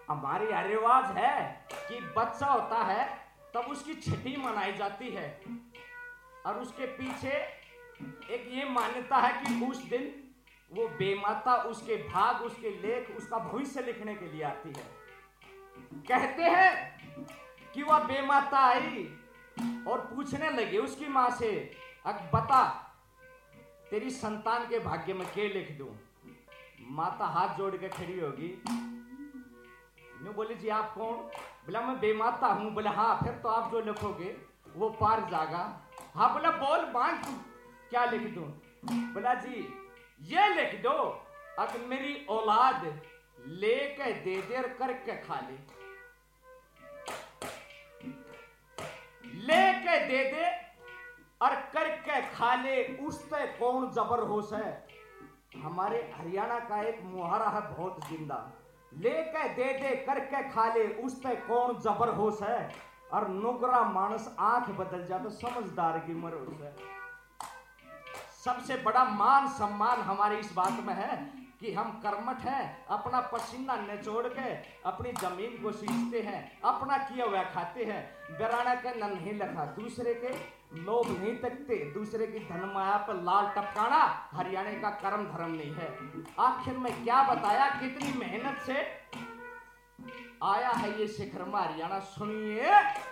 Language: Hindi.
हमारी यह रिवाज है कि बच्चा होता है तब उसकी छठी मनाई जाती है और उसके पीछे एक ये मान्यता है कि उस दिन वो बेमाता उसके भाग, उसके लेख, उसका भविष्य लिखने के लिए आती है। कहते हैं कि वह बेमाता आई और पूछने लगी उसकी माँ से, अब बता तेरी संतान के भाग्य में क्या लिख दूं। माता हाथ जोड़ के खड़ी होगी, यूं बोली जी आप कौन? बोला मैं बेमाता हूं। बोला हाँ फिर तो आप जो लिखोगे वो पार जागा। हाँ बोला बोल मांग क्या लिख दूं? बोला जी ये लिख दो, अगर मेरी औलाद लेके दे देर करके खा ले, लेके दे दे और करके खा ले, उससे कौन जबर होश है। हमारे हरियाणा का एक मुहावरा है बहुत जिंदा, लेके दे दे करके खा ले, उससे कौन जबर होश है। और नुगरा मानस आंख बदल जा तो समझदार की मरोस है। सबसे बड़ा मान सम्मान हमारे इस बात में है कि हम कर्मठ हैं, अपना पसीना निचोड़ के अपनी जमीन को सींचते हैं, अपना किया हुआ खाते हैं, गराना के न नहीं लखा, दूसरे के लोभ नहीं तकते, दूसरे की धन माया पर लाल टपकाना हरियाणा का कर्म धर्म नहीं है। आखिर में क्या बताया, कितनी मेहनत से आया है ये शिखर में हरियाणा। सुनिए